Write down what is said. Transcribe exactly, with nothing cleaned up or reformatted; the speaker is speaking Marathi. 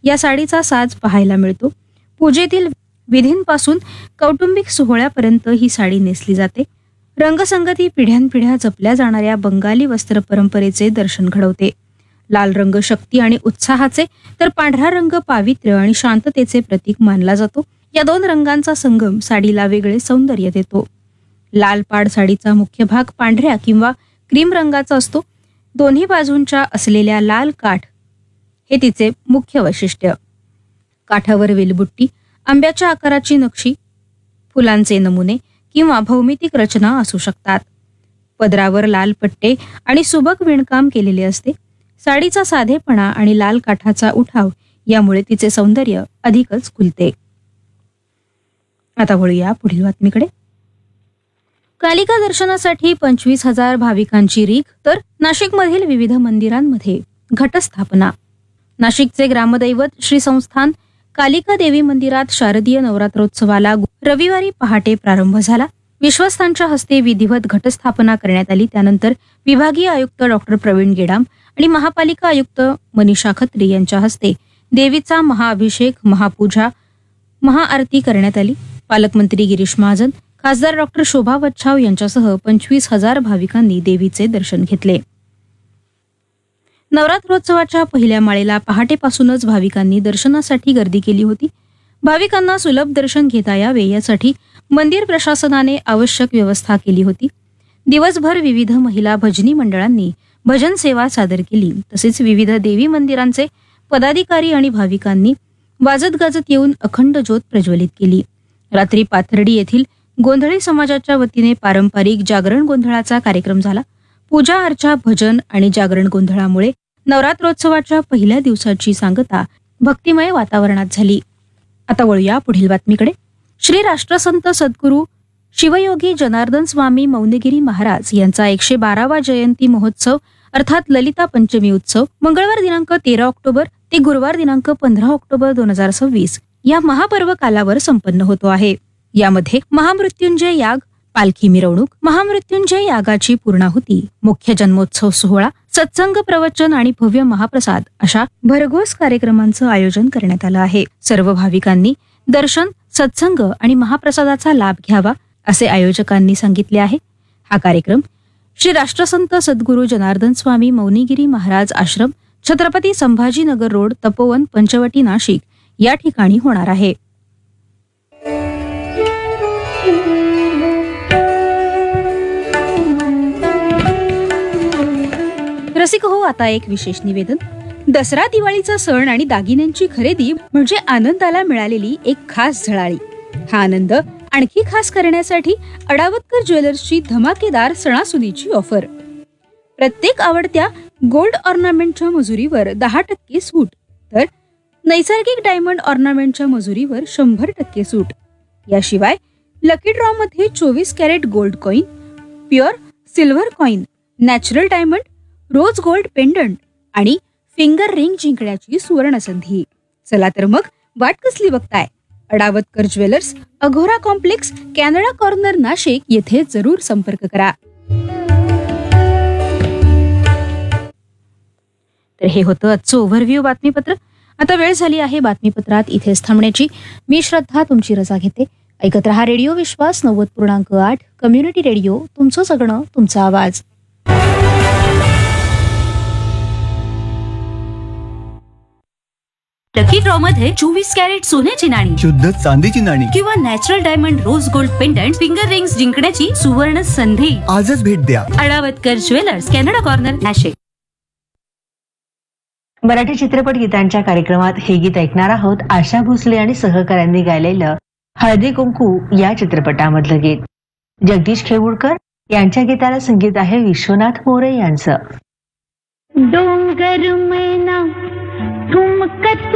या साडीचा साज पाहायला मिळतो. पूजेतील विधींपासून कौटुंबिक सोहळ्यापर्यंत ही साडी नेसली जाते. रंगसंगती पिढ्यानपिढ्या जपल्या जाणाऱ्या बंगाली वस्त्र परंपरेचे दर्शन घडवते. लाल रंग शक्ती आणि उत्साहाचे तर पांढरा रंग पावित्र्य आणि शांततेचे प्रतीक मानला जातो. या दोन रंगांचा संगम साडीला वेगळे सौंदर्य देतो. लाल पाड साडीचा मुख्य भाग पांढऱ्या किंवा क्रीम रंगाचा असतो. दोन्ही बाजूंच्या असलेल्या लाल काठ हे तिचे मुख्य वैशिष्ट्य. काठावर वेलबुट्टी, आंब्याच्या आकाराची नक्षी, फुलांचे नमुने किंवा भौमितिक रचना असू शकतात. पदरावर लाल पट्टे आणि सुबक विणकाम केलेले असते. साडीचा साधेपणा आणि लाल काठाचा उठाव यामुळे तिचे सौंदर्य अधिकच खुलते. आता वळूया पुढील बातमीकडे. कालिका दर्शनासाठी पंचवीस हजार भाविकांची रीघ, तर नाशिकमधील विविध मंदिरांमध्ये घटस्थापना. नाशिकचे ग्रामदैवत श्री संस्थान कालिका देवी मंदिरात शारदीय नवरात्रोत्सवाला रविवारी पहाटे प्रारंभ झाला. विश्वस्तांच्या हस्ते विधिवत घटस्थापना करण्यात आली. त्यानंतर विभागीय आयुक्त डॉक्टर प्रवीण गेडाम आणि महापालिका आयुक्त मनीषा खत्री यांच्या हस्ते देवीचा महाअभिषेक, महापूजा, महाआरती करण्यात आली. पालकमंत्री गिरीश महाजन, खासदार डॉक्टर शोभा वच्छाव यांच्यासह पंचवीस हजार भाविकांनी देवीचे दर्शन घेतले. नवरात्रोत्सवाच्या पहिल्या माळेला पहाटेपासूनच भाविकांनी दर्शनासाठी गर्दी केली होती. भाविकांना सुलभ दर्शन घेता यावे यासाठी मंदिर प्रशासनाने आवश्यक व्यवस्था केली होती. दिवसभर विविध महिला भजनी मंडळांनी भजन सेवा सादर केली. तसेच विविध देवी मंदिरांचे पदाधिकारी आणि भाविकांनी वाजत गाजत येऊन अखंड ज्योत प्रज्वलित केली. रात्री पाथर्डी येथील गोंधळी समाजाच्या वतीने पारंपरिक जागरण गोंधळाचा कार्यक्रम झाला. पूजा अर्चा, भजन आणि जागरण गोंधळामुळे नवरात्रोत्सवाच्या पहिल्या दिवसाची सांगता भक्तिमय वातावरणात झाली. आता वळूया पुढील बातमीकडे. श्री राष्ट्रसंत सद्गुरू शिवयोगी जनार्दन स्वामी मौनगिरी महाराज यांचा एकशे बारावा जयंती महोत्सव अर्थात ललिता पंचमी उत्सव मंगळवार दिनांक तेरा ऑक्टोबर ते गुरुवार दिनांक पंधरा ऑक्टोबर दोन हजार सव्वीस या महापर्व कालावर संपन्न होतो आहे. यामध्ये महामृत्युंजय याग, पालखी मिरवणूक, महामृत्युंजय यागाची पूर्णाहुती, मुख्य जन्मोत्सव सोहळा, सत्संग प्रवचन आणि भव्य महाप्रसाद अशा भरघोस कार्यक्रमांचं आयोजन करण्यात आलं आहे. सर्व भाविकांनी दर्शन, सत्संग आणि महाप्रसादाचा लाभ घ्यावा असे आयोजकांनी सांगितले आहे. हा कार्यक्रम श्री राष्ट्रसंत सद्गुरू जनार्दन स्वामी मौनिगिरी महाराज आश्रम, छत्रपती संभाजीनगर रोड, तपोवन, पंचवटी, नाशिक या ठिकाणी होणार आहे. रसिक हो, आता एक विशेष निवेदन. दसरा दिवाळीचा सण आणि दागिन्यांची खरेदी म्हणजे आनंदाला मिळालेली एक खास झळाळी. हा आनंद आणखी खास करण्यासाठी अडावतकर ज्वेलर्सची धमाकेदार सणासुदीची ऑफर. प्रत्येक आवडत्या गोल्ड ऑर्नामेंटच्या मजुरीवर दहा टक्के सूट, तर नैसर्गिक डायमंड ऑर्नामेंटच्या मजुरीवर शंभर टक्के सूट. याशिवाय लकी ड्रॉ मध्ये चोवीस crate gold coin, pure silver coin, natural diamond, rose gold pendant आणि फिंगर रिंग जिंकण्याची सुवर्ण संधी. चला तर मग वाट कसली बघताय? अडावतकर jewellers, Aghora complex, Canada corner, Nashik येथे जरूर संपर्क करा. तर हे होतं आजचं ओव्हरव्ह्यू बातमीपत्र. आता वेळ झाली आहे बातमीपत्रात इथेच थांबण्याची. मी श्रद्धा तुमची रजा घेते. ऐकत रहा रेडिओ विश्वास नव्वद पूर्णांक आठ, कम्युनिटी रेडिओ, तुमचं सगळं तुमचा आवाज. लकी ड्रॉ मध्ये चोवीस कॅरेट सोन्याची नाणी, शुद्ध चांदीची नाणी किंवा natural diamond rose gold pendant, finger rings जिंकण्याची सुवर्ण संधी. आजच भेट द्या. अडावतकर jewellers, Canada corner, Nashik. Marathi चित्रपट गीतांच्या कार्यक्रमात हे गीत ऐकणार आहोत. आशा भोसले आणि सहकाऱ्यांनी गायलेलं हळदी कुंकू या चित्रपटामधलं गीत. जगदीश खेवुडकर यांच्या गीताला संगीत आहे विश्वनाथ मोरे यांचं. डोंगर मैना ठुमकत